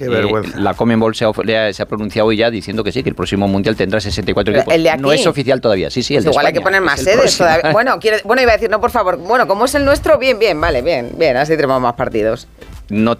Qué vergüenza. La Conmebol se ha pronunciado hoy ya diciendo que sí, que el próximo Mundial tendrá 64 equipos. ¿El de aquí? No es oficial todavía, sí, el de igual España, hay que poner más es el sedes próximo. todavía. Bueno, iba a decir, no, por favor. Bueno, como es el nuestro, bien, vale, bien, así tenemos más partidos. No